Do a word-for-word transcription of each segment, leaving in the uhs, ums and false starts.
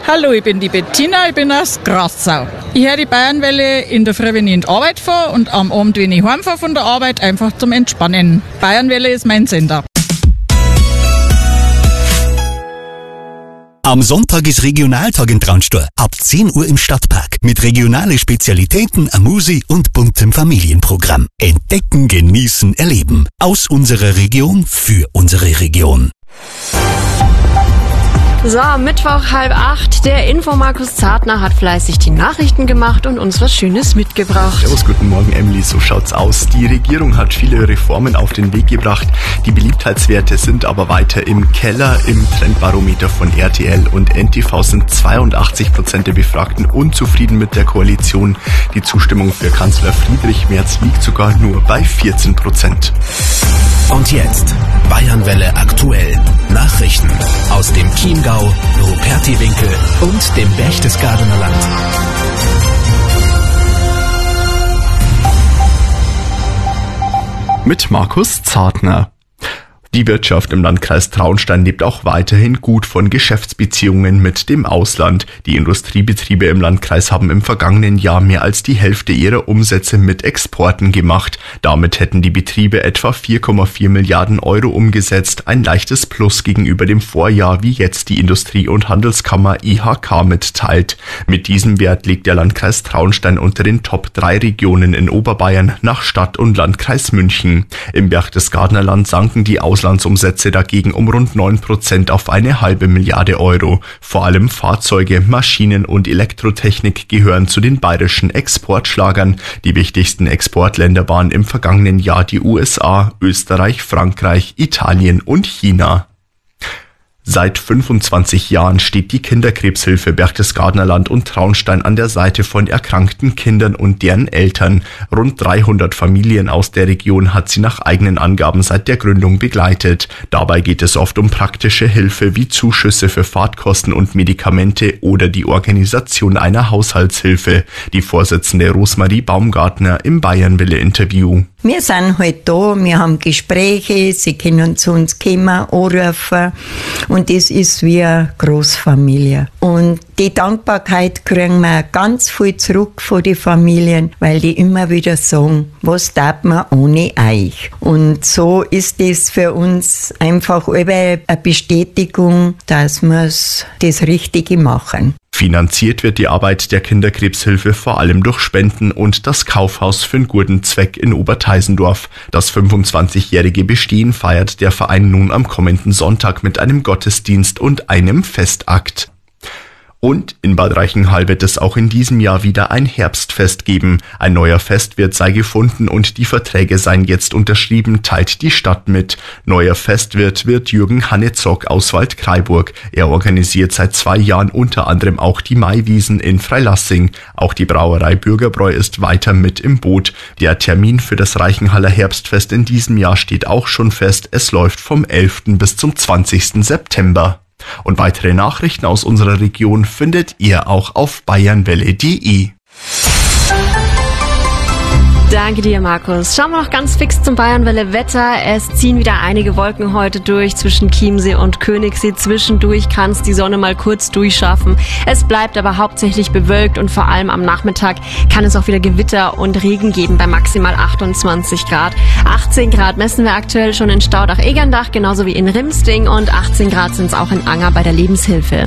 Hallo, ich bin die Bettina, ich bin aus Grassau. Ich höre die Bayernwelle in der Früh, wenn ich in die Arbeit fahre und am Abend, wenn ich heimfahre von der Arbeit, einfach zum Entspannen. Bayernwelle ist mein Sender. Am Sonntag ist Regionaltag in Traunstein. Ab zehn Uhr im Stadtpark. Mit regionalen Spezialitäten, Amüsi und buntem Familienprogramm. Entdecken, genießen, erleben. Aus unserer Region, für unsere Region. So, Mittwoch halb acht. Der Info-Markus Zartner hat fleißig die Nachrichten gemacht und uns was Schönes mitgebracht. Servus, guten Morgen, Emily. So schaut's aus. Die Regierung hat viele Reformen auf den Weg gebracht. Die Beliebtheitswerte sind aber weiter im Keller. Im Trendbarometer von R T L und N T V sind zweiundachtzig Prozent der Befragten unzufrieden mit der Koalition. Die Zustimmung für Kanzler Friedrich Merz liegt sogar nur bei vierzehn Prozent. Und jetzt Bayernwelle aktuell. Nachrichten aus dem Chiemgau, Rupertiwinkel und dem Berchtesgadener Land. Mit Markus Zartner. Die Wirtschaft im Landkreis Traunstein lebt auch weiterhin gut von Geschäftsbeziehungen mit dem Ausland. Die Industriebetriebe im Landkreis haben im vergangenen Jahr mehr als die Hälfte ihrer Umsätze mit Exporten gemacht. Damit hätten die Betriebe etwa vier Komma vier Milliarden Euro umgesetzt, ein leichtes Plus gegenüber dem Vorjahr, wie jetzt die Industrie- und Handelskammer I H K mitteilt. Mit diesem Wert liegt der Landkreis Traunstein unter den Top drei Regionen in Oberbayern nach Stadt und Landkreis München. Im Berchtesgadener Land sanken die Aus Auslandsumsätze dagegen um rund neun Prozent auf eine halbe Milliarde Euro. Vor allem Fahrzeuge, Maschinen und Elektrotechnik gehören zu den bayerischen Exportschlagern. Die wichtigsten Exportländer waren im vergangenen Jahr die U S A, Österreich, Frankreich, Italien und China. Seit fünfundzwanzig Jahren steht die Kinderkrebshilfe Berchtesgadener Land und Traunstein an der Seite von erkrankten Kindern und deren Eltern. Rund dreihundert Familien aus der Region hat sie nach eigenen Angaben seit der Gründung begleitet. Dabei geht es oft um praktische Hilfe wie Zuschüsse für Fahrtkosten und Medikamente oder die Organisation einer Haushaltshilfe. Die Vorsitzende Rosmarie Baumgartner im Bayernwelle-Interview. Wir sind halt da, wir haben Gespräche, sie können zu uns kommen, anrufen und das ist wie eine Großfamilie. Und die Dankbarkeit kriegen wir ganz viel zurück von den Familien, weil die immer wieder sagen, was tat man ohne euch? Und so ist das für uns einfach eine Bestätigung, dass wir das Richtige machen. Finanziert wird die Arbeit der Kinderkrebshilfe vor allem durch Spenden und das Kaufhaus für einen guten Zweck in Oberteisendorf. Das fünfundzwanzigjährige Bestehen feiert der Verein nun am kommenden Sonntag mit einem Gottesdienst und einem Festakt. Und in Bad Reichenhall wird es auch in diesem Jahr wieder ein Herbstfest geben. Ein neuer Festwirt sei gefunden und die Verträge seien jetzt unterschrieben, teilt die Stadt mit. Neuer Festwirt wird Jürgen Hannezock aus Waldkraiburg. Er organisiert seit zwei Jahren unter anderem auch die Maiwiesen in Freilassing. Auch die Brauerei Bürgerbräu ist weiter mit im Boot. Der Termin für das Reichenhaller Herbstfest in diesem Jahr steht auch schon fest. Es läuft vom elften bis zum zwanzigsten September. Und weitere Nachrichten aus unserer Region findet ihr auch auf bayernwelle punkt de. Danke dir, Markus. Schauen wir noch ganz fix zum Bayernwelle-Wetter. Es ziehen wieder einige Wolken heute durch zwischen Chiemsee und Königssee. Zwischendurch kann es die Sonne mal kurz durchschaffen. Es bleibt aber hauptsächlich bewölkt und vor allem am Nachmittag kann es auch wieder Gewitter und Regen geben bei maximal achtundzwanzig Grad. achtzehn Grad messen wir aktuell schon in Staudach-Egerndach, genauso wie in Rimsting, und achtzehn Grad sind es auch in Anger bei der Lebenshilfe.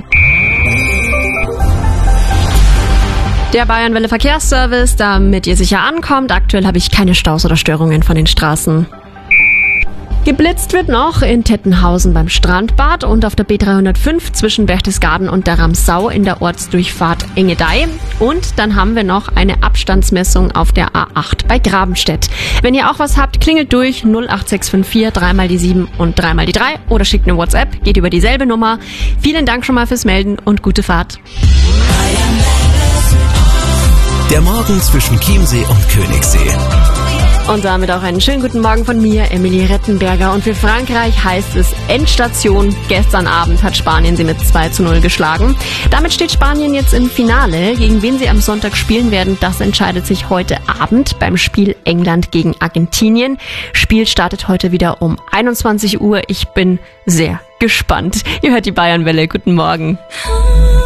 Der Bayernwelle Verkehrsservice, damit ihr sicher ankommt. Aktuell habe ich keine Staus oder Störungen von den Straßen. Geblitzt wird noch in Tettenhausen beim Strandbad und auf der B dreihundertfünf zwischen Berchtesgaden und der Ramsau in der Ortsdurchfahrt Engedei. Und dann haben wir noch eine Abstandsmessung auf der A acht bei Grabenstedt. Wenn ihr auch was habt, klingelt durch null acht sechs fünf vier, drei mal die sieben und drei mal die drei oder schickt eine WhatsApp, geht über dieselbe Nummer. Vielen Dank schon mal fürs Melden und gute Fahrt. Der Morgen zwischen Chiemsee und Königssee. Und damit auch einen schönen guten Morgen von mir, Emily Rettenberger. Und für Frankreich heißt es Endstation. Gestern Abend hat Spanien sie mit zwei zu null geschlagen. Damit steht Spanien jetzt im Finale. Gegen wen sie am Sonntag spielen werden, das entscheidet sich heute Abend beim Spiel England gegen Argentinien. Spiel startet heute wieder um einundzwanzig Uhr. Ich bin sehr gespannt. Ihr hört die Bayernwelle. Guten Morgen.